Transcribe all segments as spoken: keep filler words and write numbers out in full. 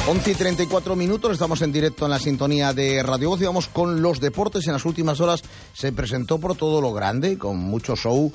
once y treinta y cuatro minutos, estamos en directo en la sintonía de Radio Voz y vamos con los deportes. En las últimas horas se presentó por todo lo grande, con mucho show,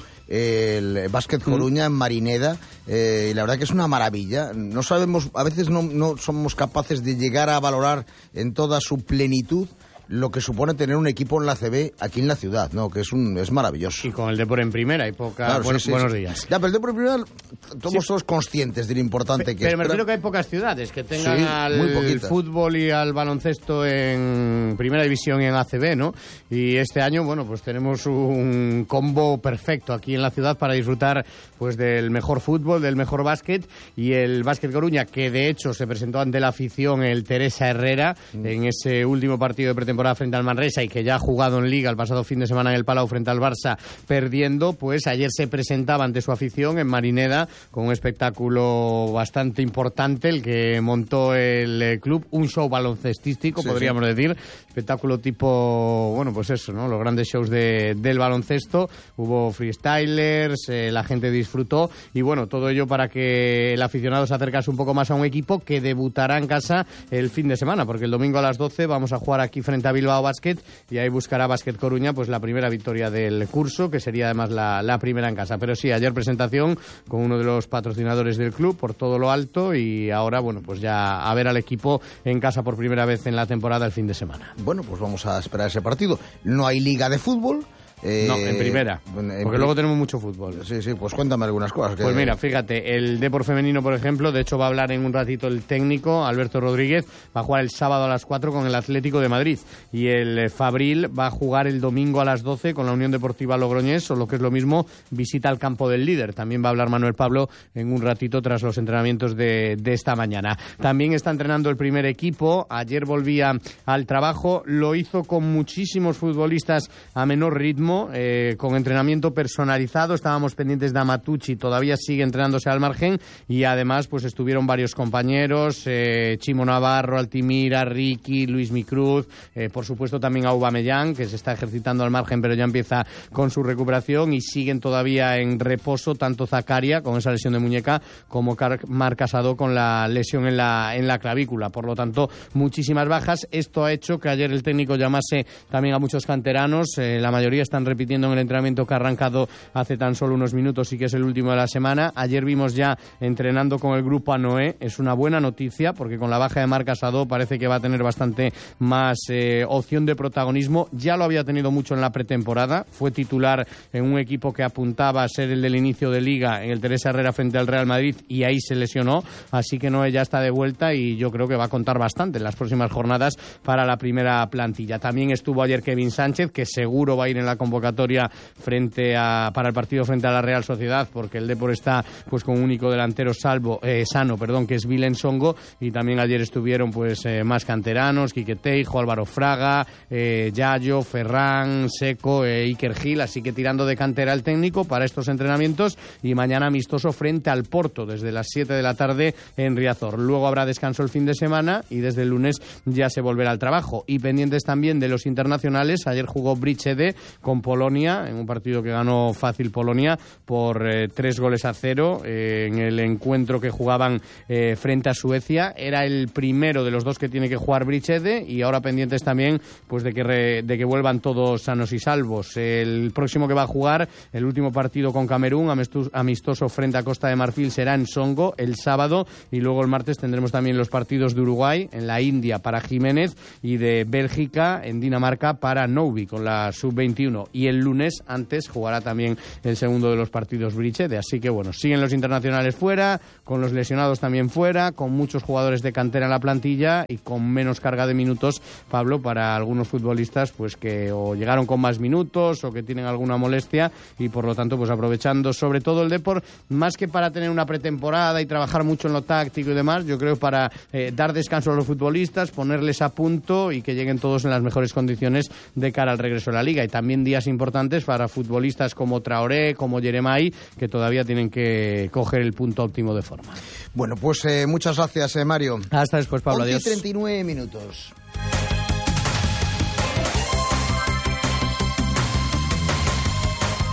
el Básquet Coruña en Marineda, eh, y la verdad que es una maravilla. No sabemos, a veces no, no somos capaces de llegar a valorar en toda su plenitud lo que supone tener un equipo en la A C B aquí en la ciudad, ¿no? Que es un es maravilloso. Y con el Depor en primera, hay poca... Claro, bueno, sí, sí, buenos sí. días. Ya, pero el Depor en primera, somos Sí. todos conscientes de lo importante Pe- que pero es. me refiero que hay pocas ciudades que tengan Sí, al muy poquitas. fútbol y al baloncesto en primera división y en A C B, ¿no? Y este año, bueno, pues tenemos un combo perfecto aquí en la ciudad para disfrutar pues del mejor fútbol, del mejor básquet, y el Básquet Coruña, que de hecho se presentó ante la afición el Teresa Herrera mm. en ese último partido de pretemporada frente al Manresa, y que ya ha jugado en Liga el pasado fin de semana en el Palau frente al Barça perdiendo, pues ayer se presentaba ante su afición en Marineda con un espectáculo bastante importante el que montó el club, un show baloncestístico, sí, podríamos sí. decir, espectáculo tipo, bueno, pues eso, ¿no? Los grandes shows de, del baloncesto, hubo freestylers, eh, la gente disfrutó, y bueno, todo ello para que el aficionado se acercase un poco más a un equipo que debutará en casa el fin de semana, porque el domingo a las doce vamos a jugar aquí frente a Bilbao Basket, y ahí buscará Básquet Coruña pues la primera victoria del curso, que sería además la, la primera en casa. Pero sí, ayer presentación con uno de los patrocinadores del club por todo lo alto, y ahora, bueno, pues ya a ver al equipo en casa por primera vez en la temporada el fin de semana. Bueno, pues vamos a esperar ese partido. No hay liga de fútbol. Eh, no, en primera, en porque pri luego tenemos mucho fútbol. Sí, sí, pues cuéntame algunas cosas. Que... Pues mira, fíjate, el Depor femenino, por ejemplo, de hecho va a hablar en un ratito el técnico, Alberto Rodríguez, va a jugar el sábado a las cuatro con el Atlético de Madrid, y el Fabril va a jugar el domingo a las doce con la Unión Deportiva Logroñés, o lo que es lo mismo, visita al campo del líder. También va a hablar Manuel Pablo en un ratito tras los entrenamientos de, de esta mañana. También está entrenando el primer equipo, ayer volvía al trabajo, lo hizo con muchísimos futbolistas a menor ritmo, Eh, con entrenamiento personalizado. Estábamos pendientes de Amatucci, todavía sigue entrenándose al margen, y además pues estuvieron varios compañeros, eh, Chimo Navarro, Altimira, Ricky, Luis Micruz, eh, por supuesto también Aubameyang, que se está ejercitando al margen pero ya empieza con su recuperación, y siguen todavía en reposo tanto Zakaria con esa lesión de muñeca como Marc Casado con la lesión en la, en la clavícula. Por lo tanto, muchísimas bajas. Esto ha hecho que ayer el técnico llamase también a muchos canteranos, eh, la mayoría están repitiendo en el entrenamiento que ha arrancado hace tan solo unos minutos y que es el último de la semana. Ayer vimos ya entrenando con el grupo a Noé, es una buena noticia porque con la baja de Marc Casado parece que va a tener bastante más eh, opción de protagonismo. Ya lo había tenido mucho en la pretemporada, fue titular en un equipo que apuntaba a ser el del inicio de Liga en el Teresa Herrera frente al Real Madrid, y ahí se lesionó, así que Noé ya está de vuelta y yo creo que va a contar bastante en las próximas jornadas para la primera plantilla. También estuvo ayer Kevin Sánchez, que seguro va a ir en la convocatoria frente a para el partido frente a la Real Sociedad, porque el Depor está pues con un único delantero salvo eh, sano, perdón, que es Vilen Songo, y también ayer estuvieron pues eh, más canteranos, Quique Teijo, Álvaro Fraga, eh, Yayo, Ferran, Seco, eh, Iker Gil, así que tirando de cantera el técnico para estos entrenamientos, y mañana amistoso frente al Porto desde las siete de la tarde en Riazor. Luego habrá descanso el fin de semana y desde el lunes ya se volverá al trabajo. Y pendientes también de los internacionales, ayer jugó Brichede con Polonia, en un partido que ganó fácil Polonia por eh, tres goles a cero eh, en el encuentro que jugaban eh, frente a Suecia. Era el primero de los dos que tiene que jugar Brichede, y ahora pendientes también pues de que re, de que vuelvan todos sanos y salvos. El próximo que va a jugar, el último partido con Camerún, amistoso frente a Costa de Marfil, será en Songo el sábado, y luego el martes tendremos también los partidos de Uruguay en la India para Jiménez y de Bélgica en Dinamarca para Noubi con la sub veintiuno, y el lunes antes jugará también el segundo de los partidos Brichede. Así que bueno, siguen los internacionales fuera, con los lesionados también fuera, con muchos jugadores de cantera en la plantilla y con menos carga de minutos, Pablo, para algunos futbolistas pues que o llegaron con más minutos o que tienen alguna molestia, y por lo tanto pues aprovechando sobre todo el Depor, más que para tener una pretemporada y trabajar mucho en lo táctico y demás, yo creo para eh, dar descanso a los futbolistas, ponerles a punto y que lleguen todos en las mejores condiciones de cara al regreso a la Liga. Y también días importantes para futbolistas como Traoré, como Yeremay, que todavía tienen que coger el punto óptimo de forma. Bueno, pues eh, muchas gracias, eh, Mario. Hasta después, Pablo. Adiós. once y treinta y nueve minutos.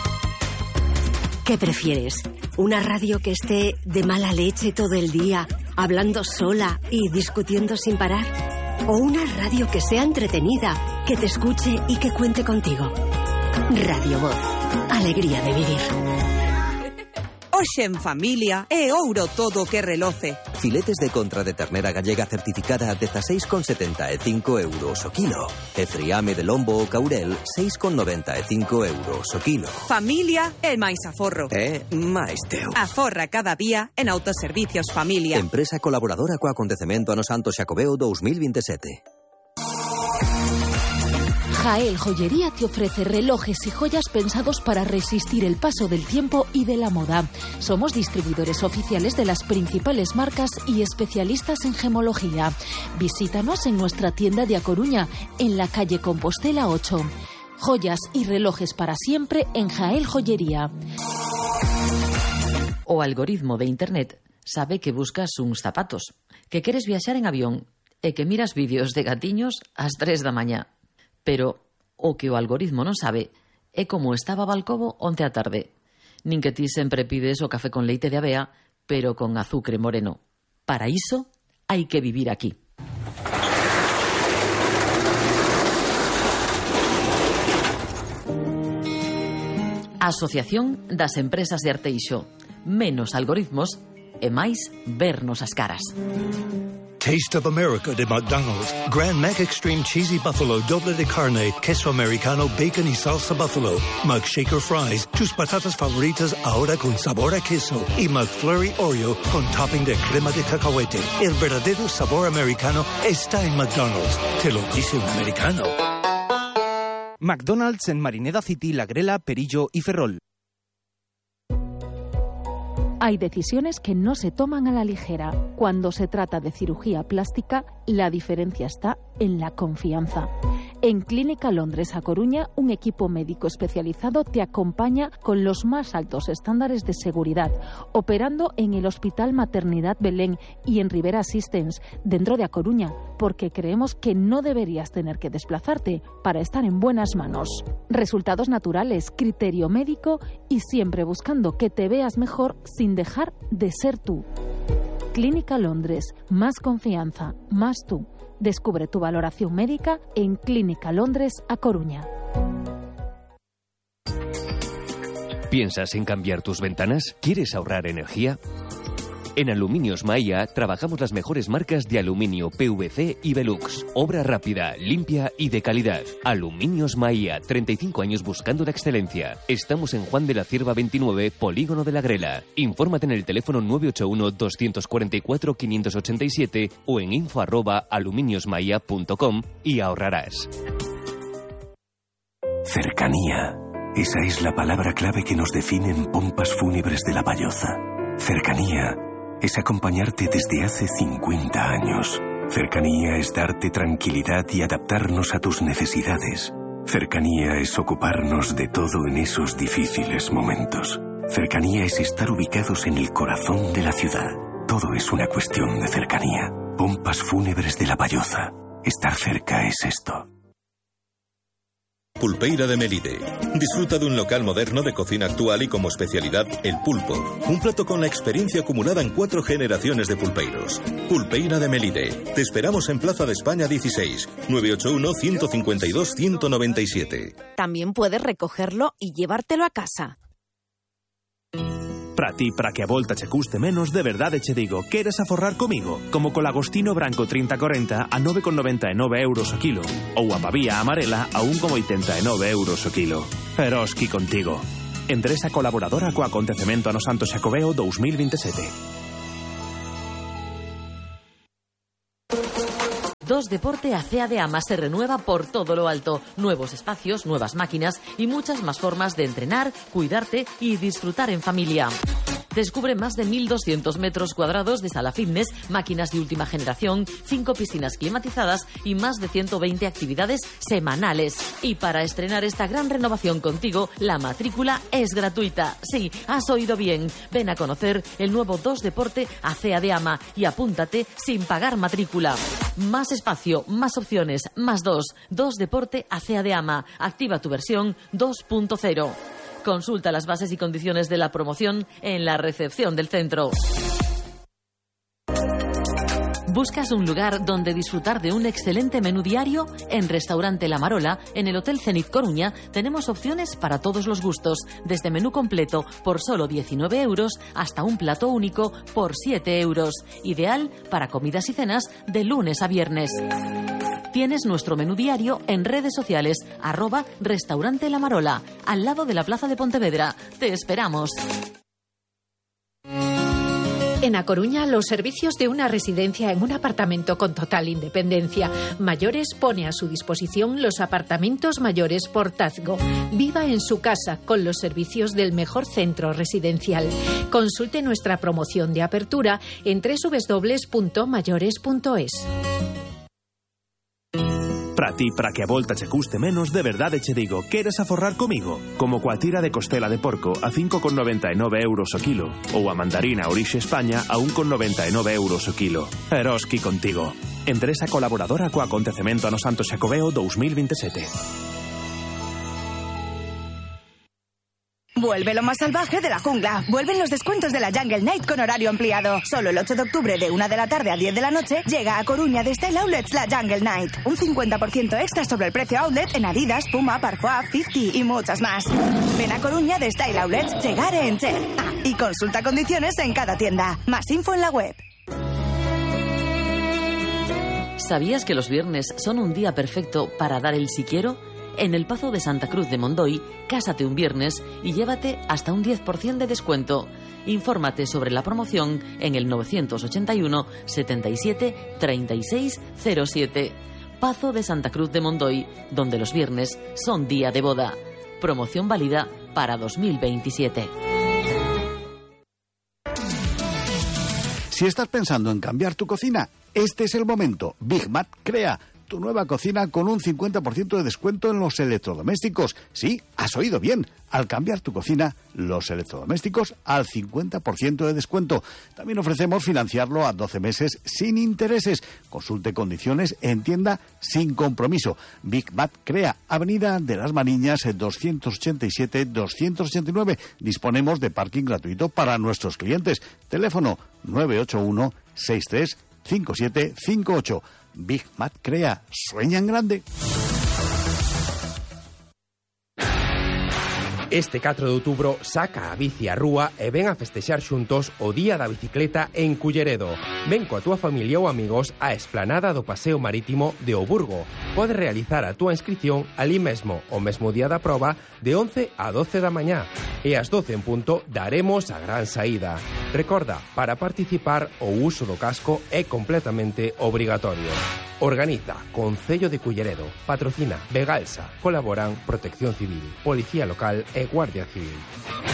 ¿Qué prefieres? ¿Una radio que esté de mala leche todo el día, hablando sola y discutiendo sin parar. O una radio que sea entretenida, que te escuche y que cuente contigo. Radio Voz. Alegría de vivir. Hoxe en familia é ouro todo que reloce. Filetes de contra de ternera gallega certificada a dezasseis con setenta e cinco euros o kilo. E friame de lombo ou caurel, seis con noventa e cinco euros o kilo. Familia é máis aforro. É máis teu. Aforra cada día en Autoservicios Familia. Empresa colaboradora co acontecemento Ano Santo Xacobeo dos mil veintisiete. Jael Joyería te ofrece relojes y joyas pensados para resistir el paso del tiempo y de la moda. Somos distribuidores oficiales de las principales marcas y especialistas en gemología. Visítanos en nuestra tienda de A Coruña, en la calle Compostela ocho. Joyas y relojes para siempre en Jael Joyería. O algoritmo de Internet sabe que buscas uns zapatos, que queres viaxar en avión e que miras vídeos de gatiños ás tres da mañá. Pero o que o algoritmo non sabe é como estaba Balcobo onte á tarde. Nin que ti sempre pides o café con leite de avea, pero con azucre moreno. Para iso hai que vivir aquí. Asociación das Empresas de Arteixo. Menos algoritmos e máis vernos as caras. Taste of America de McDonald's. Grand Mac Extreme Cheesy Buffalo, doble de carne, queso americano, bacon y salsa buffalo. McShaker Fries, tus patatas favoritas ahora con sabor a queso. Y McFlurry Oreo con topping de crema de cacahuete. El verdadero sabor americano está en McDonald's. Te lo dice un americano. McDonald's en Marineda City, La Grela, Perillo y Ferrol. Hay decisiones que no se toman a la ligera. Cuando se trata de cirugía plástica, la diferencia está en la confianza. En Clínica Londres A Coruña, un equipo médico especializado te acompaña con los más altos estándares de seguridad, operando en el Hospital Maternidad Belén y en Rivera Assistance, dentro de A Coruña, porque creemos que no deberías tener que desplazarte para estar en buenas manos. Resultados naturales, criterio médico y siempre buscando que te veas mejor sin dejar de ser tú. Clínica Londres, más confianza, más tú. Descubre tu valoración médica en Clínica Londres A Coruña. ¿Piensas en cambiar tus ventanas? ¿Quieres ahorrar energía? En Aluminios Maia trabajamos las mejores marcas de aluminio P V C y Velux. Obra rápida, limpia y de calidad. Aluminios Maia, treinta y cinco años buscando la excelencia. Estamos en Juan de la Cierva veintinueve, Polígono de la Grela. Infórmate en el teléfono nueve ocho uno, dos cuatro cuatro, cinco ocho siete o en info arroba aluminiosmaia punto com y ahorrarás. Cercanía. Esa es la palabra clave que nos define en Pompas Fúnebres de La Valloza. Cercanía es acompañarte desde hace cincuenta años. Cercanía es darte tranquilidad y adaptarnos a tus necesidades. Cercanía es ocuparnos de todo en esos difíciles momentos. Cercanía es estar ubicados en el corazón de la ciudad. Todo es una cuestión de cercanía. Pompas Fúnebres de La Valloza. Estar cerca es esto. Pulpeira de Melide. Disfruta de un local moderno de cocina actual y como especialidad el pulpo. Un plato con la experiencia acumulada en cuatro generaciones de pulpeiros. Pulpeira de Melide. Te esperamos en Plaza de España dieciséis, nueve ocho uno, uno cinco dos, uno nueve siete. También puedes recogerlo y llevártelo a casa. Para ti, para que a volta che custe menos, de verdade che digo, queres aforrar comigo? Como co lagostino branco trinta corenta a nove con noventa e nove euros o kilo, ou a pavía amarela a un con oitenta e nove euros o kilo. Eroski contigo. Empresa colaboradora co acontecemento Ano Santo Xacobeo dos mil veintisiete. Dos Deporte Acea de Ama se renueva por todo lo alto. Nuevos espacios, nuevas máquinas y muchas más formas de entrenar, cuidarte y disfrutar en familia. Descubre más de mil doscientos metros cuadrados de sala fitness, máquinas de última generación, cinco piscinas climatizadas y más de ciento veinte actividades semanales. Y para estrenar esta gran renovación contigo, la matrícula es gratuita. Sí, has oído bien. Ven a conocer el nuevo Dos Deporte Acea de Ama y apúntate sin pagar matrícula. Más espacio, más opciones, más dos. Dos Deporte Acea de Ama. Activa tu versión dos punto cero. Consulta las bases y condiciones de la promoción en la recepción del centro. ¿Buscas un lugar donde disfrutar de un excelente menú diario? En Restaurante La Marola, en el Hotel Zenit Coruña, tenemos opciones para todos los gustos, desde menú completo por solo diecinueve euros hasta un plato único por siete euros, ideal para comidas y cenas de lunes a viernes. Tienes nuestro menú diario en redes sociales, arroba Restaurante La Marola, al lado de la Plaza de Pontevedra. Te esperamos. En A Coruña, los servicios de una residencia en un apartamento con total independencia. Mayores pone a su disposición los apartamentos mayores Portazgo. Viva en su casa con los servicios del mejor centro residencial. Consulte nuestra promoción de apertura en doble u doble u doble u punto mayores punto es. Para ti, para que a volta che custe menos, de verdade che digo, queres aforrar comigo? Como coa tira de costela de porco a cinco con noventa e nove euros o kilo, ou a mandarina Orixe España a un con noventa e nove euros o kilo. Eroski contigo. Empresa colaboradora co acontecemento ano Santo Xacobeo dous mil veintisiete. Vuelve lo más salvaje de la jungla. Vuelven los descuentos de la Jungle Night con horario ampliado. Solo el ocho de octubre de una de la tarde a diez de la noche llega a Coruña de Style Outlets la Jungle Night. Un cincuenta por ciento extra sobre el precio outlet en Adidas, Puma, Parfois, cincuenta y muchas más. Ven a Coruña de Style Outlets, llegar en Cher. Ah, y consulta condiciones en cada tienda. Más info en la web. ¿Sabías que los viernes son un día perfecto para dar el si quiero? En el Pazo de Santa Cruz de Mondoy, cásate un viernes y llévate hasta un diez por ciento de descuento. Infórmate sobre la promoción en el novecientos ochenta y uno, setenta y siete, treinta y seis cero siete. Pazo de Santa Cruz de Mondoy, donde los viernes son día de boda. Promoción válida para dos mil veintisiete. Si estás pensando en cambiar tu cocina, este es el momento. Big Mat crea tu nueva cocina con un cincuenta por ciento de descuento en los electrodomésticos. Sí, has oído bien. Al cambiar tu cocina, los electrodomésticos al cincuenta por ciento de descuento. También ofrecemos financiarlo a doce meses sin intereses. Consulte condiciones en tienda sin compromiso. Big Mat crea Avenida de las Mariñas doscientos ochenta y siete doscientos ochenta y nueve. Disponemos de parking gratuito para nuestros clientes. Teléfono nueve ocho uno, seis tres cinco siete cinco ocho. Big Mat crea, sueña en grande. Este catro de outubro saca a bici á rúa e ven a festexar xuntos o Día da Bicicleta en Culleredo. Ven coa túa familia ou amigos á esplanada do Paseo Marítimo de O Burgo. Podes realizar a túa inscripción ali mesmo, o mesmo día da proba, de once a doce da mañá. E ás doce en punto daremos a gran saída. Recorda, para participar o uso do casco é completamente obrigatorio. Organiza Concello de Culleredo, patrocina Vegalsa, colaboran Protección Civil, Policía Local e Guardia Civil.